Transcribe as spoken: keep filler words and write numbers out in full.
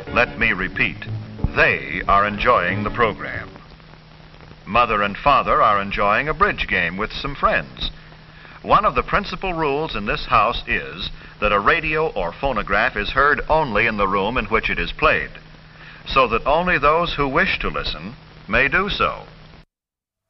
Let me repeat, they are enjoying the program. Mother and father are enjoying a bridge game with some friends. One of the principal rules in this house is that a radio or phonograph is heard only in the room in which it is played, so that only those who wish to listen may do so.